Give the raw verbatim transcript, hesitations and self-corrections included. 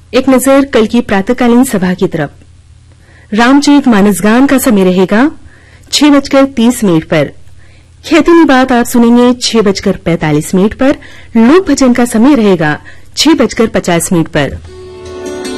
एक नजर कल की प्रातःकालीन सभा की तरफ। रामचरित मानस गान का समय रहेगा छह बजकर तीस मिनट पर। खेती में बात आप सुनेंगे छह बजकर पैंतालीस मिनट पर। लोक भजन का समय रहेगा छह बजकर पचास मिनट पर।